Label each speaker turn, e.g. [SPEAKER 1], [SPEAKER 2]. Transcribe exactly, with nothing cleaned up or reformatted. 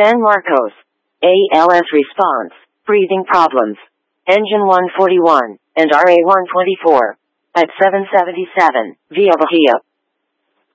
[SPEAKER 1] San Marcos. A L S response, breathing problems. Engine one forty-one, and R A one twenty-four. At seven seventy-seven, Via Bahia.